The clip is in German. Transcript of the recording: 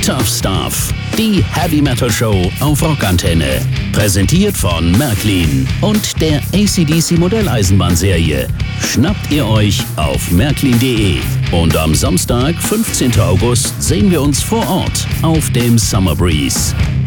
Tough Stuff, die Heavy Metal Show auf Rockantenne. Präsentiert von Märklin und der AC/DC Modelleisenbahnserie. Schnappt ihr euch auf märklin.de. Und am Samstag, 15. August, sehen wir uns vor Ort auf dem Summer Breeze.